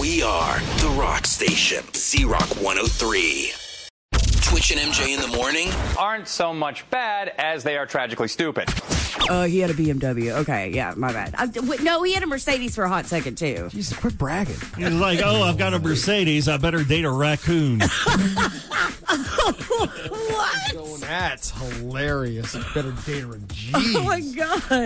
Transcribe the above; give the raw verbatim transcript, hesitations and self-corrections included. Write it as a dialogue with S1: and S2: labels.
S1: We are the Rock Station, Z-Rock one oh three. Twitch and M J in the morning
S2: aren't so much bad as they are tragically stupid.
S3: Uh, he had a B M W. Okay, yeah, my bad. I, w- no, he had a Mercedes for a hot second, too.
S4: Jesus, quit bragging.
S5: He's like, oh, I've got a Mercedes. I better date a raccoon.
S3: What?
S4: That's hilarious. Better date her a G.
S3: Oh, my God.